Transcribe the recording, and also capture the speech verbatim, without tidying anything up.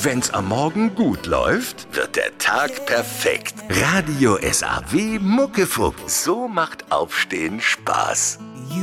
Wenn's am Morgen gut läuft, wird der Tag perfekt. Radio S A W Muckefuck. So macht Aufstehen Spaß.